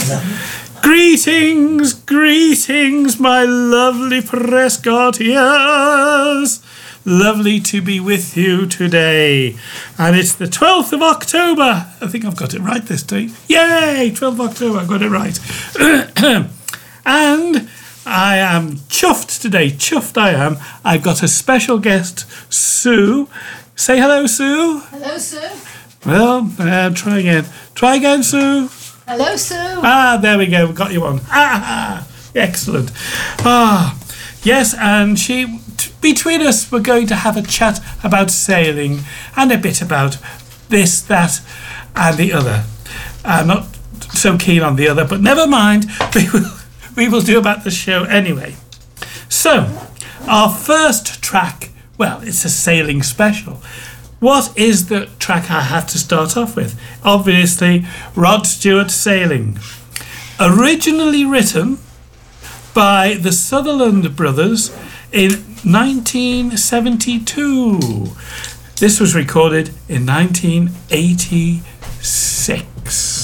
Greetings, greetings, my lovely Prescottians. Lovely to be with you today. And it's the 12th of October. I think I've got it right this day. Yay, 12th of October, I've got it right. And I am chuffed today. Chuffed I am. I've got a special guest, Sue. Say hello, Sue. Hello, Sue. Well, try again. Try again, Sue. Hello, Sue. Ah, there we go. We've got you on. Excellent. Yes, and between us, we're going to have a chat about sailing and a bit about this, that, and the other. I'm not so keen on the other, but never mind. We will do about the show anyway. So, our first track, well, it's a sailing special. What is the track I have to start off with? Obviously, Rod Stewart Sailing. Originally written by the Sutherland Brothers in 1972. This was recorded in 1986.